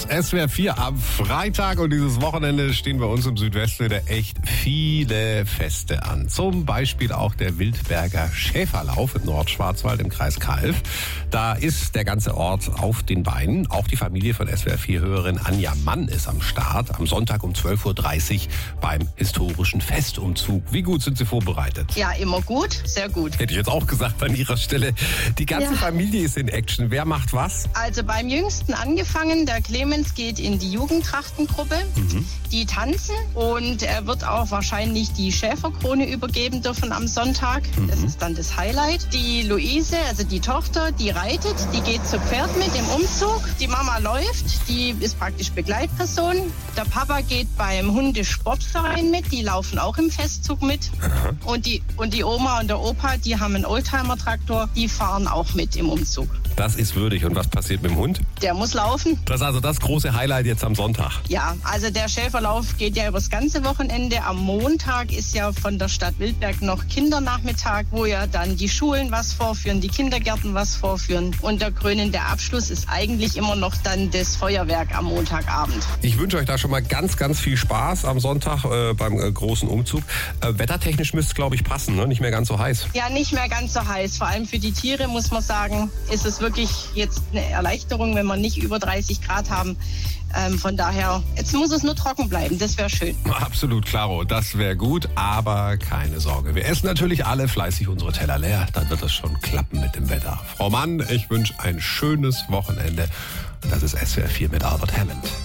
SWR 4 am Freitag und dieses Wochenende stehen bei uns im Südwesten wieder echt viele Feste an. Zum Beispiel auch der Wildberger Schäferlauf im Nordschwarzwald im Kreis Calw. Da ist der ganze Ort auf den Beinen. Auch die Familie von SWR 4-Hörerin Anja Mann ist am Start. Am Sonntag um 12.30 Uhr beim historischen Festumzug. Wie gut sind Sie vorbereitet? Ja, immer gut, sehr gut. Hätte ich jetzt auch gesagt an Ihrer Stelle. Die ganze Familie ist in Action. Wer macht was? Also beim Jüngsten angefangen, der Clemens geht in die Jugendtrachtengruppe. Die tanzen und er wird auch wahrscheinlich die Schäferkrone übergeben dürfen am Sonntag. Das ist dann das Highlight. Die Luise, also die Tochter, die reitet, die geht zu Pferd mit im Umzug. Die Mama läuft, die ist praktisch Begleitperson. Der Papa geht beim Hundesportverein mit, die laufen auch im Festzug mit. Und die Oma und der Opa, die haben einen Oldtimer-Traktor, die fahren auch mit im Umzug. Das ist würdig. Und was passiert mit dem Hund? Der muss laufen. Das ist also das große Highlight jetzt am Sonntag. Ja, also der Schäferlauf geht ja übers ganze Wochenende. Am Montag ist ja von der Stadt Wildberg noch Kindernachmittag, wo ja dann die Schulen was vorführen, die Kindergärten was vorführen. Und der krönende Abschluss ist eigentlich immer noch dann das Feuerwerk am Montagabend. Ich wünsche euch da schon mal ganz, ganz viel Spaß am Sonntag beim großen Umzug. Wettertechnisch müsste es, glaube ich, passen, ne? Nicht mehr ganz so heiß. Ja, nicht mehr ganz so heiß. Vor allem für die Tiere, muss man sagen, ist es wirklich jetzt eine Erleichterung, wenn wir nicht über 30 Grad haben. Von daher, jetzt muss es nur trocken bleiben, das wäre schön. Absolut, klaro, das wäre gut, aber keine Sorge. Wir essen natürlich alle fleißig unsere Teller leer, dann wird es schon klappen mit dem Wetter. Frau Mann, ich wünsche ein schönes Wochenende. Das ist SWR 4 mit Albert Hammond.